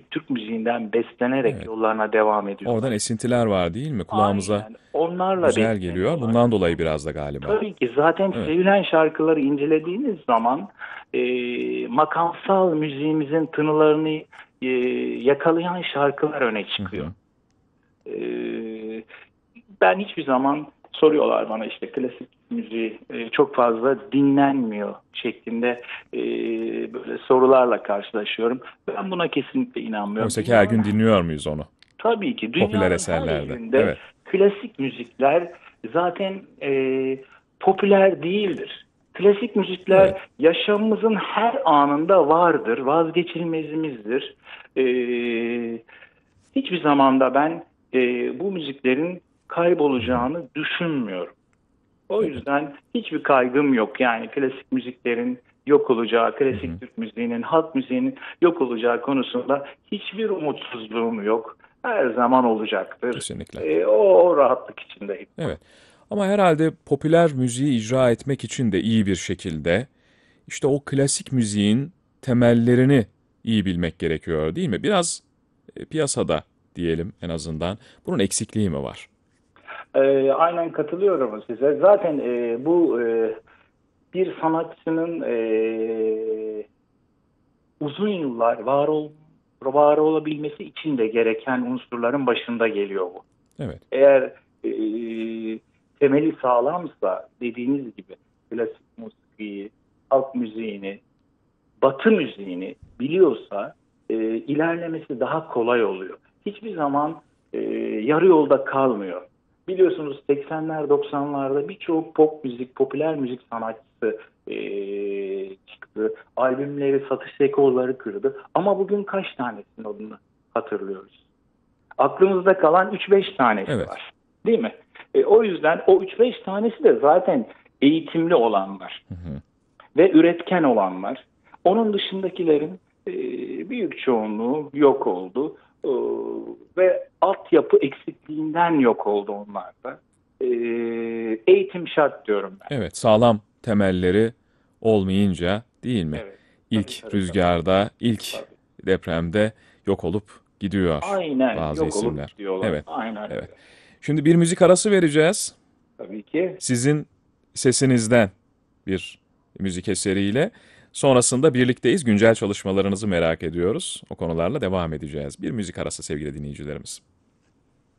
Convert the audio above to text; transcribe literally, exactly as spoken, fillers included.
Türk müziğinden beslenerek Evet. yollarına devam Oradan ediyorlar. esintiler var değil mi? Kulağımıza Aynen. Onlarla güzel geliyor. besleniyorlar. Bundan dolayı biraz da galiba. Tabii ki zaten Evet. sevilen şarkıları incelediğiniz zaman e, makamsal müziğimizin tınılarını e, yakalayan şarkılar öne Hı çıkıyor. hı. E, Ben hiçbir zaman soruyorlar bana işte klasik müziği e, çok fazla dinlenmiyor şeklinde e, böyle sorularla karşılaşıyorum. Ben buna kesinlikle inanmıyorum. Oysa ki her Dünyanın gün dinliyor muyuz onu? Tabii ki Popüler dünyanın her eserlerde. yerinde Evet. klasik müzikler zaten e, popüler değildir. Klasik Evet. müzikler yaşamımızın her anında vardır, vazgeçilmezimizdir. E, Hiçbir zamanda ben e, bu müziklerin Hı hı. kaybolacağını düşünmüyorum. O Evet. yüzden hiçbir kaygım yok. Yani klasik müziklerin yok olacağı, Hı klasik hı. Türk müziğinin, halk müziğinin yok olacağı konusunda hiçbir umutsuzluğum yok. Her zaman olacaktır. Kesinlikle. E, o, o rahatlık içindeyim. Evet. Ama herhalde popüler müziği icra etmek için de iyi bir şekilde işte o klasik müziğin temellerini iyi bilmek gerekiyor değil mi? Biraz e, piyasada diyelim en azından bunun eksikliği mi var? E, aynen katılıyorum size. Zaten e, bu e, bir sanatçının e, uzun yıllar var ol, var olabilmesi için de gereken unsurların başında geliyor bu. Evet. Eğer e, temeli sağlamsa dediğiniz gibi klasik musikiyi, halk müziğini, batı müziğini biliyorsa e, ilerlemesi daha kolay oluyor. Hiçbir zaman e, yarı yolda kalmıyor. Biliyorsunuz seksenler doksanlarda birçok pop müzik, popüler müzik sanatçısı e, çıktı. Albümleri, satış rekorları kırdı. Ama bugün kaç tanesini onu hatırlıyoruz? Aklımızda kalan üç beş tanesi Evet. var. Değil mi? E, o yüzden o üç beş tanesi de zaten eğitimli olanlar Hı hı. ve üretken olanlar. Onun dışındakilerin e, büyük çoğunluğu yok oldu. E, Ve altyapı eksikliğinden yok oldu onlar da. E, Eğitim şart diyorum ben. Evet, sağlam temelleri olmayınca değil mi? Evet. Tabii İlk tabii tabii. rüzgarda, ilk Tabii. depremde yok olup gidiyor Aynen bazı yok olup isimler. gidiyorlar. Evet, Aynen evet. öyle. Şimdi bir müzik arası vereceğiz. Tabii ki. Sizin sesinizden bir müzik eseriyle. Sonrasında birlikteyiz. Güncel çalışmalarınızı merak ediyoruz. O konularla devam edeceğiz. Bir müzik arası sevgili dinleyicilerimiz.